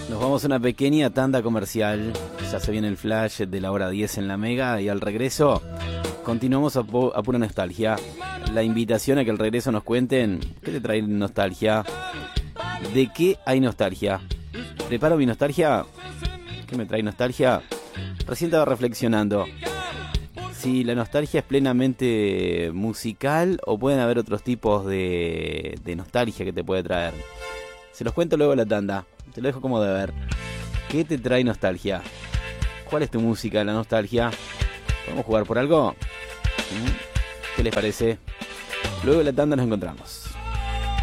Nos vamos a una pequeña tanda comercial. Ya se viene el flash de la hora 10 en la Mega. Y al regreso continuamos a pura nostalgia. La invitación a que al regreso nos cuenten qué te trae nostalgia. ¿De qué hay nostalgia? ¿Preparo mi nostalgia? ¿Qué me trae nostalgia? Recién estaba reflexionando si la nostalgia es plenamente musical o pueden haber otros tipos de nostalgia que te puede traer. Se los cuento luego en la tanda. Te lo dejo como de ver. ¿Qué te trae nostalgia? ¿Cuál es tu música de la nostalgia? ¿Podemos jugar por algo? ¿Qué les parece? Luego en la tanda nos encontramos.